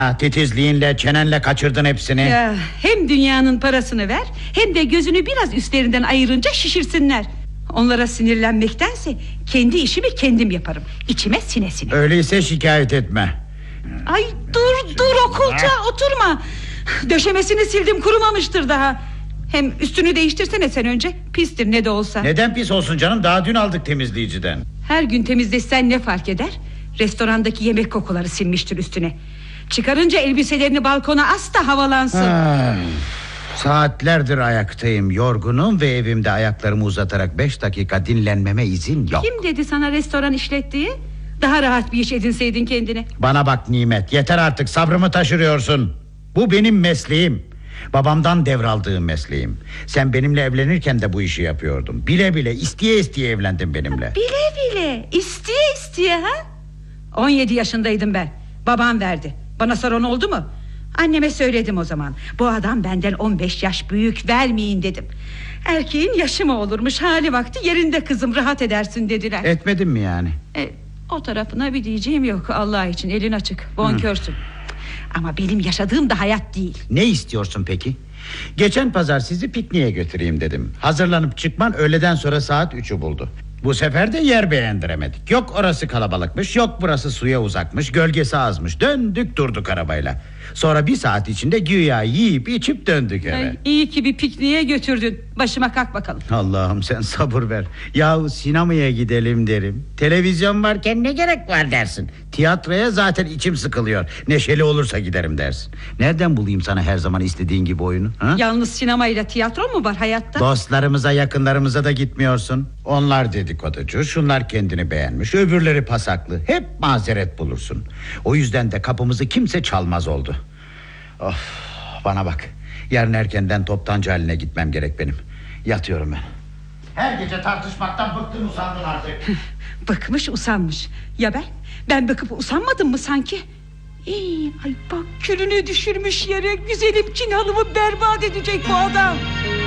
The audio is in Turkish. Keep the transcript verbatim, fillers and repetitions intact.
Ha, titizliğinle, çenenle kaçırdın hepsini. Ya, hem dünyanın parasını ver, hem de gözünü biraz üstlerinden ayırınca şişirsinler. Onlara sinirlenmektense kendi işimi kendim yaparım, İçime sinesine. Öyleyse şikayet etme. Ay dur dur okulca, oturma. Döşemesini sildim, kurumamıştır daha. Hem üstünü değiştirsene sen önce. Pistir ne de olsa. Neden pis olsun canım, daha dün aldık temizleyiciden. Her gün temizlesen ne fark eder? Restorandaki yemek kokuları sinmiştir üstüne. Çıkarınca elbiselerini balkona as da havalansın. Ha, saatlerdir ayaktayım, yorgunum ve evimde ayaklarımı uzatarak beş dakika dinlenmeme izin yok. Kim dedi sana restoran işlettiği? Daha rahat bir iş edinseydin kendine. Bana bak Nimet, yeter artık, sabrımı taşırıyorsun. Bu benim mesleğim. Babamdan devraldığım mesleğim. Sen benimle evlenirken de bu işi yapıyordun. Bile bile, isteye isteye evlendin benimle. Ha, bile bile, isteye isteye ha? on yedi yaşındaydım ben. Babam verdi. Bana soran oldu mu? Anneme söyledim o zaman. Bu adam benden on beş yaş büyük, vermeyin dedim. Erkeğin yaşı mı olurmuş, hali vakti yerinde kızım, rahat edersin dediler. Etmedin mi yani? E, o tarafına bir diyeceğim yok, Allah için elin açık, bonkörsün. Hı. Ama benim yaşadığım da hayat değil. Ne istiyorsun peki? Geçen pazar sizi pikniğe götüreyim dedim. Hazırlanıp çıkman öğleden sonra saat üçü buldu. Bu sefer de yer beğendiremedik. Yok orası kalabalıkmış, yok burası suya uzakmış, gölgesi azmış. Döndük durduk arabayla. Sonra bir saat içinde güya yiyip içip döndük eve. Ay, iyi ki bir pikniğe götürdün. Başıma kalk bakalım. Allah'ım sen sabır ver. Yahu sinemaya gidelim derim, televizyon varken ne gerek var dersin. Tiyatroya zaten içim sıkılıyor, neşeli olursa giderim dersin. Nereden bulayım sana her zaman istediğin gibi oyunu, ha? Yalnız sinemayla tiyatro mu var hayatta? Dostlarımıza, yakınlarımıza da gitmiyorsun. Onlar dedikoducu, şunlar kendini beğenmiş, öbürleri pasaklı. Hep mazeret bulursun. O yüzden de kapımızı kimse çalmaz oldu. Of, bana bak, yarın erkenden toptancı haline gitmem gerek benim. Yatıyorum ben. Her gece tartışmaktan bıktım, usandım artık. Bıkmış usanmış. Ya ben? Ben bıkıp usanmadım mı sanki? İyi, ay bak külünü düşürmüş yere, güzelim Çin Hanım'ı berbat edecek bu adam.